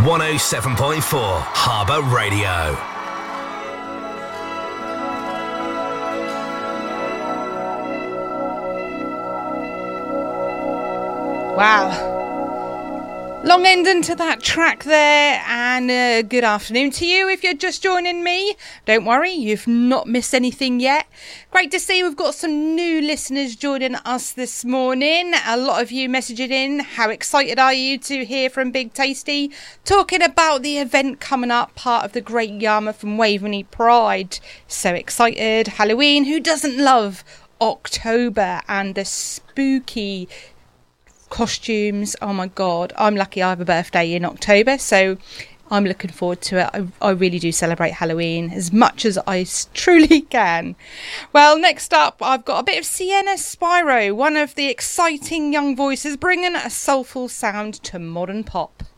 107.4 Harbour Radio. Wow. Long ending to that track there, and good afternoon to you if you're just joining me. Don't worry, you've not missed anything yet. Great to see we've got some new listeners joining us this morning. A lot of you messaging in. How excited are you to hear from Big Tasty talking about the event coming up, part of the Great Yarmouth and Waveney Pride? So excited. Halloween, who doesn't love October and the spooky costumes? Oh my god, I'm lucky I have a birthday in October, so I'm looking forward to it. I really do celebrate Halloween as much as I truly can. Well, next up I've got a bit of Sienna Spyro, one of the exciting young voices bringing a soulful sound to modern pop.